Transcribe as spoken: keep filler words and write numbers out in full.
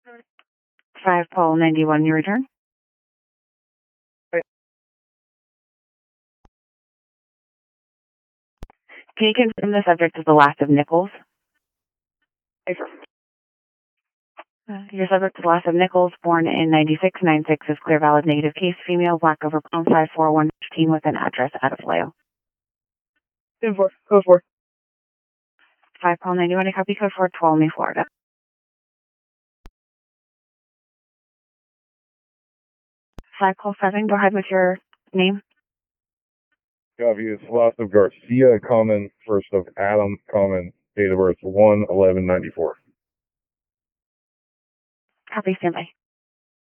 five Paul ninety-one, your return. Can you confirm the subject is the last of Nichols? Uh, your subject is the last of Nichols, born in ninety-six, ninety-six is clear, valid, negative case, female, black over palm, five four one fifteen with an address out of Vallejo. ten four, code four. five Paul ninety-one, a copy, code four, Tuolumne, Florida. five Paul seven, go ahead with your name. Copy. It's last of Garcia, common, first of Adam, common, date of birth one eleven ninety-four. Copy, standby.